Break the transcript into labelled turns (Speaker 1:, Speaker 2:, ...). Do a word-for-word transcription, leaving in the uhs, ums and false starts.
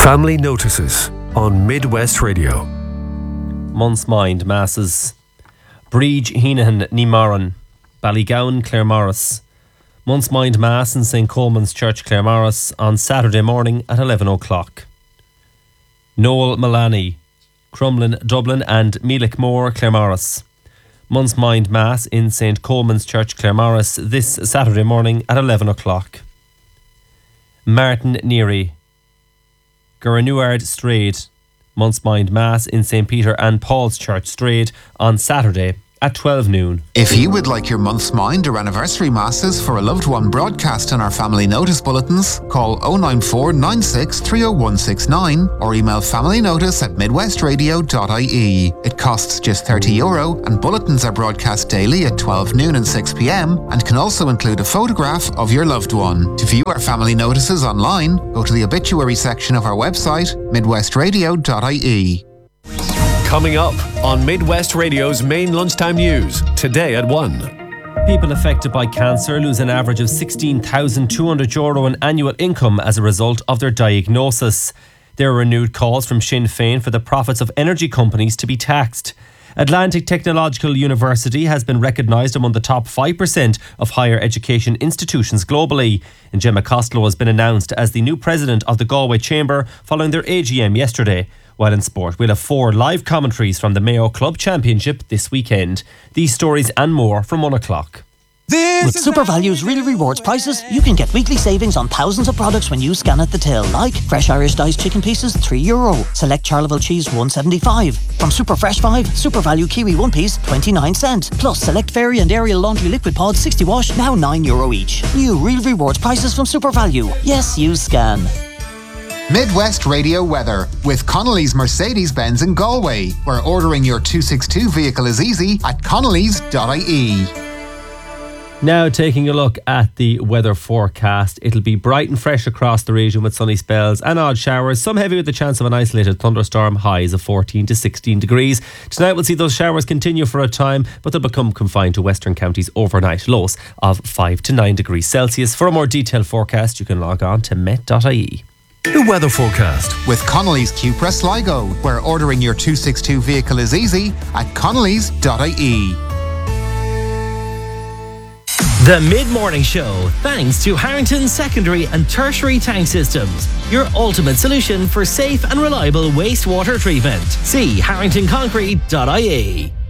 Speaker 1: Family Notices on Midwest Radio.
Speaker 2: Month's Mind Masses. Bríd Heenahan Nimaran, Ballygowan Claremorris. Month's Mind Mass in Saint Coleman's Church Claremorris on Saturday morning at eleven o'clock. Noel Malani, Crumlin Dublin and Meelickmore Claremorris. Month's Mind Mass in Saint Coleman's Church Claremorris this Saturday morning at eleven o'clock. Martin Neary, Gurrenuard Strade, Month's Mind Mass in Saint Peter and Paul's Church Strade on Saturday at twelve noon.
Speaker 3: If you would like your Month's Mind or anniversary masses for a loved one broadcast on our family notice bulletins, call oh nine four nine six three oh one six nine or email familynotice at midwestradio dot I E. It costs just thirty euro and bulletins are broadcast daily at twelve noon and six p.m. and can also include a photograph of your loved one. To view our family notices online, go to the obituary section of our website, midwestradio dot I E.
Speaker 1: Coming up on Midwest Radio's main lunchtime news, today at one.
Speaker 2: People affected by cancer lose an average of sixteen thousand two hundred euro in annual income as a result of their diagnosis. There are renewed calls from Sinn Féin for the profits of energy companies to be taxed. Atlantic Technological University has been recognised among the top five percent of higher education institutions globally. And Gemma Costello has been announced as the new president of the Galway Chamber following their A G M yesterday. While in sport, we'll have four live commentaries from the Mayo Club Championship this weekend. These stories and more from one o'clock.
Speaker 4: With SuperValue's Real Rewards prices, you can get weekly savings on thousands of products when you scan at the till, like fresh Irish diced chicken pieces, three euro. Select Charleville cheese, one seventy-five. From Super Fresh five, SuperValue kiwi one piece, twenty-nine cent. Plus, select Fairy and Ariel laundry liquid pods, sixty wash, now nine euro each. New Real Rewards prices from SuperValue. Yes, you scan.
Speaker 3: Midwest Radio weather with Connolly's Mercedes-Benz in Galway, where ordering your two sixty-two vehicle is easy at connellys dot I E.
Speaker 2: Now taking a look at the weather forecast. It'll be bright and fresh across the region with sunny spells and odd showers, some heavy with the chance of an isolated thunderstorm, highs of fourteen to sixteen degrees. Tonight we'll see those showers continue for a time, but they'll become confined to western counties overnight, lows of five to nine degrees Celsius. For a more detailed forecast, you can log on to met dot I E.
Speaker 1: The weather forecast
Speaker 3: with Connolly's Cupra Sligo, where ordering your two sixty-two vehicle is easy at connellys dot I E.
Speaker 5: The Mid-Morning Show, thanks to Harrington Secondary and Tertiary Tank Systems, your ultimate solution for safe and reliable wastewater treatment. See harrington concrete dot I E.